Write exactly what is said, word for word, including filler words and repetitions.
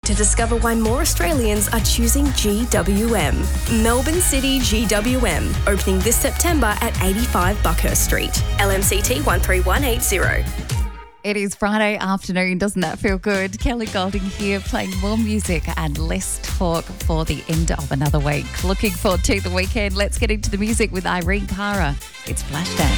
to discover why more Australians are choosing G W M. Melbourne City G W M, opening this September at eighty-five Buckhurst Street. L M C T one three one eight zero. It is Friday afternoon. Doesn't that feel good? Kelly Golding here, playing more music and less talk for the end of another week. Looking forward to the weekend. Let's get into the music with Irene Cara. It's Flashdance.